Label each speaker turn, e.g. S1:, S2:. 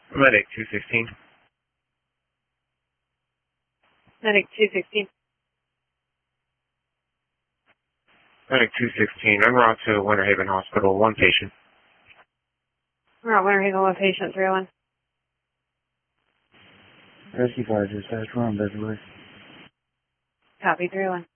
S1: Medic 216.
S2: Medic 216.
S1: Medic 216. En route to Winter Haven Hospital. One patient.
S2: We're at Winter Haven, one patient, 301.
S3: Rescue Fire Dispatch, we're on Beverly.
S2: Copy, 301.